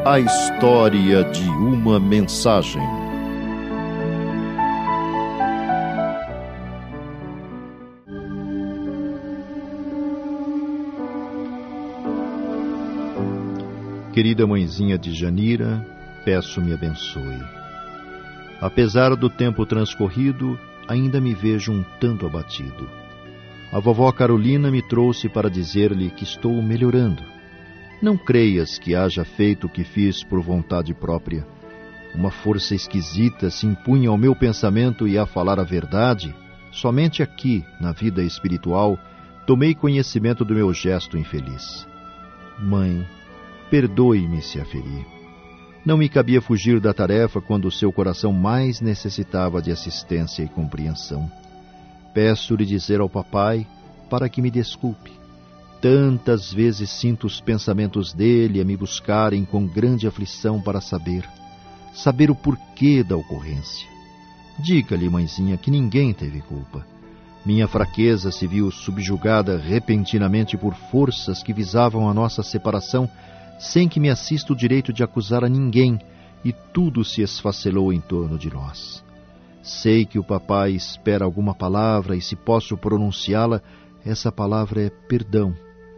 A história de uma mensagem. Querida mãezinha de Janira, peço me abençoe. Apesar do tempo transcorrido, ainda me vejo um tanto abatido. A vovó Carolina me trouxe para dizer-lhe que estou melhorando. Não creias que haja feito o que fiz por vontade própria. Uma força esquisita se impunha ao meu pensamento e, a falar a verdade, somente aqui, na vida espiritual, tomei conhecimento do meu gesto infeliz. Mãe, perdoe-me se a feri. Não me cabia fugir da tarefa quando o seu coração mais necessitava de assistência e compreensão. Peço-lhe dizer ao papai para que me desculpe. Tantas vezes sinto os pensamentos dele a me buscarem com grande aflição para saber o porquê da ocorrência. Diga-lhe, mãezinha, que ninguém teve culpa. Minha fraqueza se viu subjugada repentinamente por forças que visavam a nossa separação, sem que me assista o direito de acusar a ninguém, e tudo se esfacelou em torno de nós. Sei que o papai espera alguma palavra, e se posso pronunciá-la, essa palavra é perdão.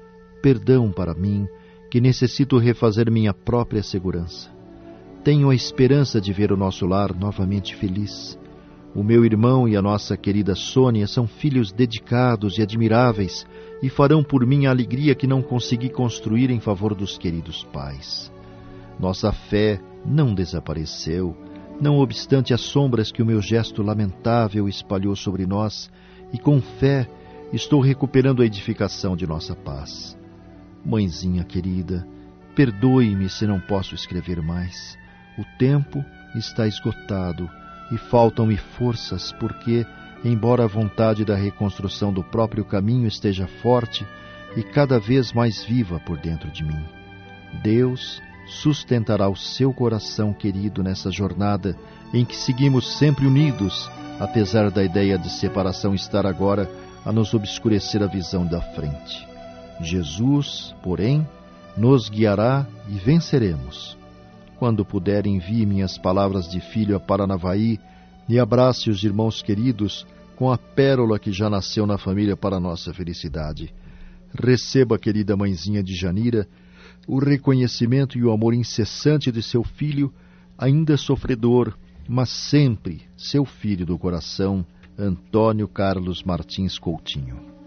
Perdão para mim, que necessito refazer minha própria segurança. Tenho a esperança de ver o nosso lar novamente feliz. O meu irmão e a nossa querida Sônia são filhos dedicados e admiráveis e farão por mim a alegria que não consegui construir em favor dos queridos pais. Nossa fé não desapareceu, não obstante as sombras que o meu gesto lamentável espalhou sobre nós, e com fé estou recuperando a edificação de nossa paz. Mãezinha querida, perdoe-me se não posso escrever mais. O tempo está esgotado e faltam-me forças porque, embora a vontade da reconstrução do próprio caminho esteja forte e cada vez mais viva por dentro de mim, Deus sustentará o seu coração querido nessa jornada em que seguimos sempre unidos, apesar da ideia de separação estar agora a nos obscurecer a visão da frente. Jesus, porém, nos guiará e venceremos. Quando puder, envie minhas palavras de filho a Paranavaí e abrace os irmãos queridos com a pérola que já nasceu na família para nossa felicidade. Receba, querida mãezinha de Janira, o reconhecimento e o amor incessante de seu filho, ainda sofredor, mas sempre seu filho do coração, Antônio Carlos Martins Coutinho.